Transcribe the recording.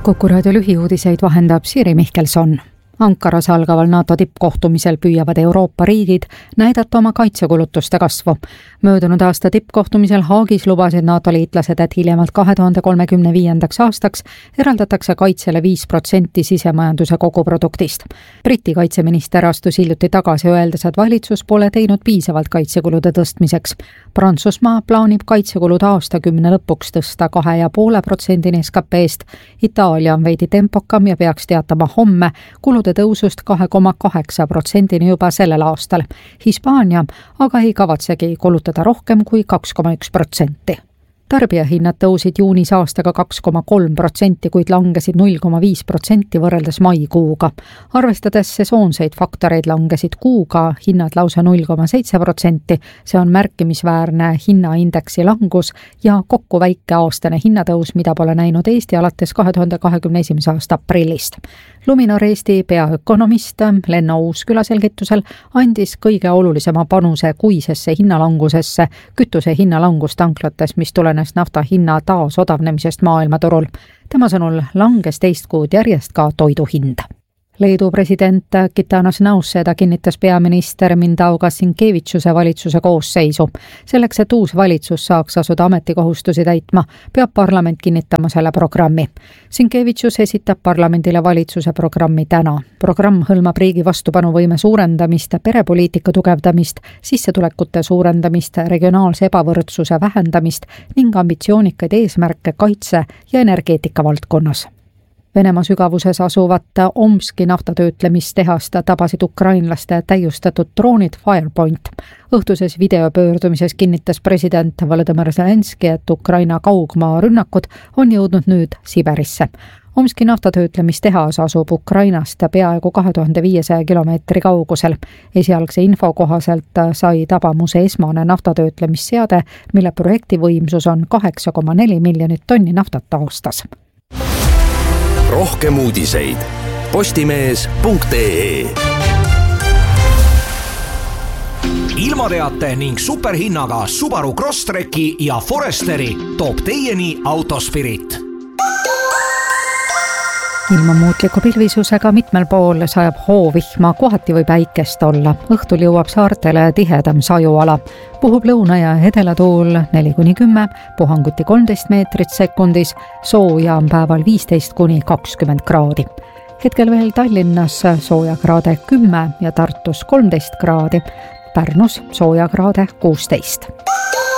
Kuku raadio lühiuudiseid vahendab Siiri Mihkelson. Ankaras algaval NATO tippkohtumisel püüavad Euroopa riigid näidata oma kaitsekulutuste kasvu. Möödunud aasta tippkohtumisel Haagis lubasid NATO liitlased, et hiljemalt 2035. aastaks eraldatakse kaitsele 5% sisemajanduse koguproduktist. Briti kaitseminister astus hiljuti tagasi, öeldes, et valitsus pole teinud piisavalt kaitsekulude tõstmiseks. Prantsusmaa plaanib kaitsekulud aastakümne lõpuks tõsta 2,5% SKP-st. Itaalia on veidi tempokam ja peaks teatama homme kulude tõusust 2,8% juba sellel aastal. Hispaania aga ei kavatsegi kulutada rohkem kui 2,1%. Tarbijahinnad tõusid juunis aastaga 2,3%, kuid langesid 0,5% võrreldes maikuuga. Arvestades sesoonseid faktoreid langesid kuuga hinnad lausa 0,7%, see on märkimisväärne hinnaindeksi langus ja kokku väike aastane hinnatõus, mida pole näinud Eesti alates 2021. aasta aprillist. Luminor Eesti peaökonomist Lenno Uusküla selgitusel andis kõige olulisema panuse kuisesse hinnalangusesse kütuse hinnalangus tanklates, mis tulenes nafta hinna taas odavnemisest maailmaturul. Tema sõnul langes teist kuud järjest ka toiduhind. Leedu president Gitanas Nausėda kinnitas peaminister Mindaugas Sinkeviciuse valitsuse koosseisu. Selleks, et uus valitsus saaks asuda ametikohustusi täitma, peab parlament kinnitama selle programmi. Sinkevicius esitab parlamendile valitsuse programmi täna. Programm hõlmab riigi vastupanuvõime suurendamist, perepoliitika tugevdamist, sissetulekute suurendamist, regionaalse ebavõrdsuse vähendamist ning ambitsioonikaid eesmärke kaitse- ja energeetika valdkonnas. Venemaa sügavuses asuvat Omski naftatöötlemistehast tabasid ukrainlaste täiustatud droonid Firepoint. Õhtuses videopöördumises kinnitas president Volodymyr Zelenski, et Ukraina kaugmaa rünnakud on jõudnud nüüd Siberisse. Omski naftatöötlemistehas asub Ukrainast peaaegu 2500 kilomeetri kaugusel. Esialgse info kohaselt sai tabamuse esmane naftatöötlemisseade, mille projekti võimsus on 8,4 miljonit tonni naftat aastas. Rohkem uudiseid postimees.ee. Ilmateate ning superhinnaga Subaru Crosstreki ja Foresteri toob teieni Autospirit. Ilma muutliku pilvisusega mitmel pool sajab hoovihma, kohati võib päikest olla. Õhtul jõuab saartele tihedam sajuala. Puhub lõuna- ja edelatuul 4-10, puhanguti 13 meetrit sekundis, sooja on päeval 15-20 kraadi. Hetkel veel Tallinnas soojakraade 10 ja Tartus 13 kraadi, Pärnus soojakraade 16.